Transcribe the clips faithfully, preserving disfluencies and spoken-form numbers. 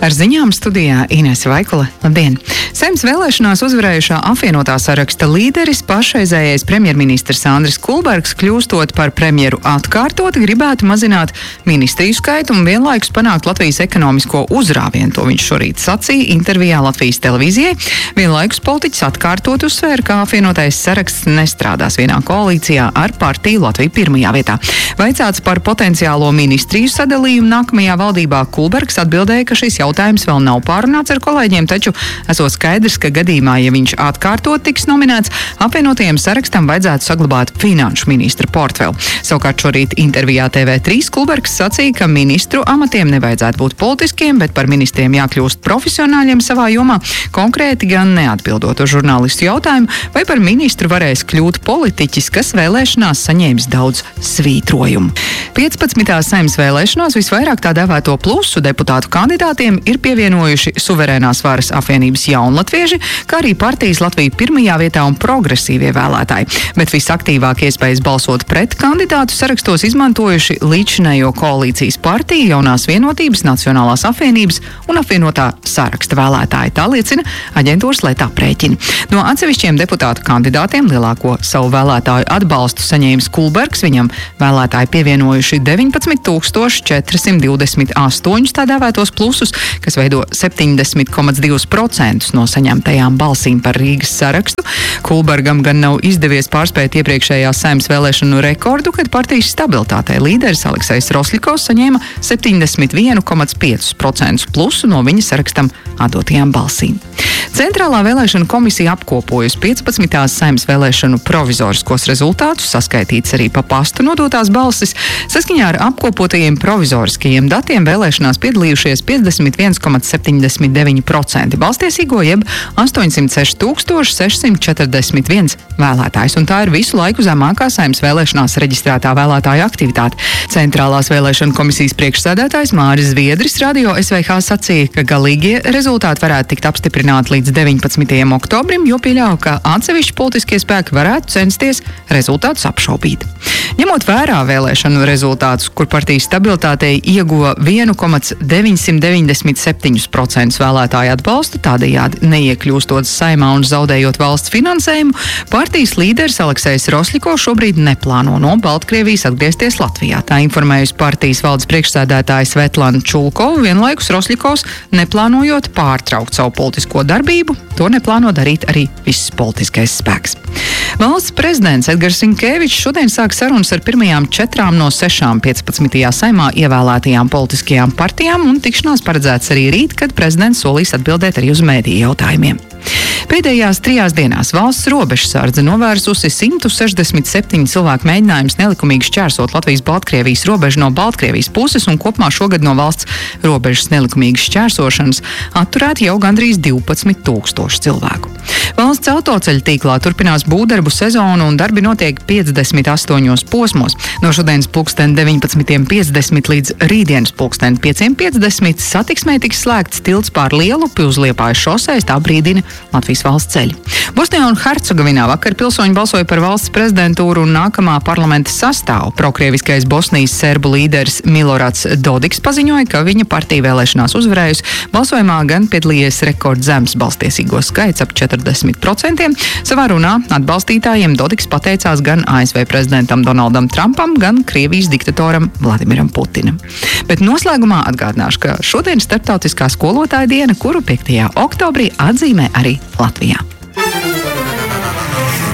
Ar ziņām studijā Inese Vaikule. Labdien! Saeimas vēlēšanās uzvarējušā apvienotā saraksta līderis, pašreizējais premjerministrs Andris Kulbergs, kļūstot par premjeru atkārtot, gribētu mazināt ministriju skaitu un vienlaikus panākt Latvijas ekonomisko uzrāvienu. To viņš šorīt sacīja intervijā Latvijas televīzijai. Vienlaikus politiķis atkārtot uzsvēra, ka apvienotais saraksts nestrādās vienā koalīcijā ar partiju Latviju pirmajā vietā. Vaicāts par potenciālo ministriju sadalījumu nākamajā valdībā, Kulbergs atbildēja, ka šis jautājums vēl nav pārunāts ar kolēģiem, taču esot skaidrs, ka gadījumā, ja viņš atkārtot tiks nominēts, apvienotajiem sarakstam vajadzētu saglabāt finanšu ministra portfeli. Savukārt šorīt intervijā T V trīs Kulbergs sacīja, ka ministru amatiem nevajadzētu būt politiskiem, bet par ministriem jākļūst profesionāļiem savā jomā, konkrēti gan neatbildot uz žurnālistu jautājumu, vai par ministru varēs kļūt politiķis, kas vēlēšanās saņēmis daudz svītrojumu. piecpadsmitās Saeimas vēlēšanās visvairāk tā dēvēto plusu deputātu kandidātiem ir pievienojuši suverēnās varas apvienības jaunlatvieši, kā arī partijas Latvija pirmajā vietā un progresīvie vēlētāji. Bet visaktīvāk iespējas balsot pret kandidātu sarakstos izmantojuši līdzšinējo koalīcijas partiju, Jaunās vienotības, Nacionālās apvienības un apvienotā saraksta vēlētāji. Tā liecina aģentūras Leta aprēķini. No atsevišķiem deputātu kandidātiem lielāko savu vēlētāju atbalstu saņēmis Kulbergs, viņam vēlētāji pievienojuši deviņpadsmit tūkstoši četri simti divdesmit astoņus tā dēvētos plusus, kas veido septiņdesmit komats divi procenti no saņemtajām balsīm par Rīgas sarakstu. Kulbergam gan nav izdevies pārspēt iepriekšējās Saeimas vēlēšanu rekordu, kad partijas stabilitātei līderis Aleksejs Rosļikovs saņēma septiņdesmit viens komats pieci procenti plusu no viņa sarakstam atdotajām balsīm. Centrālā vēlēšana komisija apkopojusi piecpadsmitās Saeimas vēlēšanu provizoriskos rezultātus, saskaitīts arī pa pastu nodotās balsis. Saskaņā ar apkopotajiem provizoriskajiem datiem vēlēšanās piedalījušies piecdesmit viens komats septiņdesmit deviņi procenti balstiesīgo, jeb astoņsimt seši tūkstoši sešsimt četrdesmit viens vēlētājs, un tā ir visu laiku zemākā Saeimas vēlēšanās reģistrētā vēlētāja aktivitāte. Centrālās vēlēšana komisijas priekšsēdētājs Māris Zviedris Radio S V H sacīja, ka galīgie rezultāti varētu tikt apstiprināti līdz deviņpadsmitajam oktobrim, jo pieļauj, ka atsevišķi politiskie spēki varētu censties rezultātus apšaubīt. Ņemot vērā vēlēšanu rezultātus, kur partijas stabilitātei ieguva viens komats deviņsimt deviņdesmit septiņi procenti vēlētāju atbalstu, tādējādi neiekļūstot Saeimā un zaudējot valsts finansējumu, partijas līderis Aleksejs Rosļikovs šobrīd neplāno no Baltkrievijas atgriezties Latvijā. Tā informējusi partijas valdes priekšsēdētāja Svetlana Čulkova, vienlaikus Rosļikovs neplānojot pārtraukt savu politisko darbību, to neplāno darīt arī viss politiskais spēks. Valsts prezidents Edgars Rinkēvičs šodien sāk sarunas ar pirmajām četrām no sešām piecpadsmitajā Saeimā ievēlētajām politiskajām partijām, un tikšanās paredzēts arī rīt, kad prezidents solīs atbildēt arī uz mediju jautājumiem. Pēdējās trijās dienās valsts robežsardze novērsusi simt sešdesmit septiņu cilvēku mēģinājumus nelikumīgi šķērsot Latvijas-Baltkrievijas robežu no Baltkrievijas puses, un kopumā šogad no valsts robežas nelikumīgas šķērsošanas atturēti jau gandrīz divpadsmit tūkstoši cilvēku. Valsts autoceļu tīklā turpinās būvdarbu sezonu, un darbi notiek piecdesmit astoņos posmos. No šodienas pulksten deviņpadsmit piecdesmit līdz rītdienas pulksten pieci piecdesmit satiksmē tiks slēgts tilts pār Lielupi uz Liepājas šosejas, tā brīdina Latvijas valsts ceļi. Bosnijā un Hercegovinā vakar pilsoņi balsoja par valsts prezidentūru un nākamā parlamenta sastāvu. Prokrieviskais Bosnijas serbu līderis Milorats Dodiks paziņoja, ka viņa partija vēlēšanās uzvarējusi. Balsojumā gan piedalījies rekordzems balstiesīgo skaits ap četrdesmit procenti. Savā runā atbalstītājiem Dodiks pateicās gan A S V prezidentam Donaldam Trumpam, gan Krievijas diktatoram Vladimiram Putinam. Bet noslēgumā atgādināšu, ka šodien starptautiskā skolotāja diena, kuru piektajā oktobrī atzīmē arī Latvijā.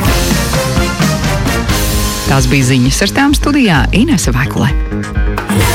Tās bija ziņas, ar tām studijā Inese Vaikule.